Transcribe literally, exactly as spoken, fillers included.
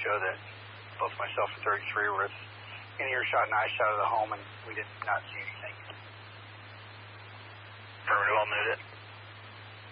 Joe that both myself and thirty-three were in earshot and eyeshot of the home, and we did not see anything. Affirmative, I'll note it.